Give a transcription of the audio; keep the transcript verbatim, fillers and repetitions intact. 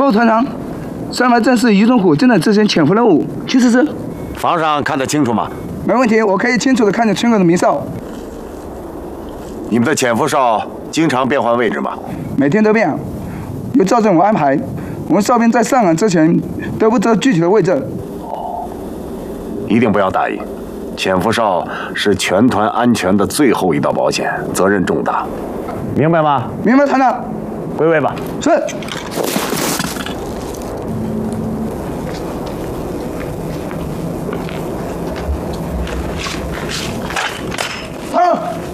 报团长，三排战士于忠虎正在执行潜伏任务，请指示。 房上看得清楚吗？ 没问题，我可以清楚地看见村口的鸣哨。 你们的潜伏哨经常变换位置吗？ 每天都变，由赵政武安排。我们哨兵在上岸之前得不得具体的位置。 哦，一定不要大意。潜伏哨是全团安全的最后一道保险，责任重大，明白吗？ 明白，团长。 归位吧。 是。啊！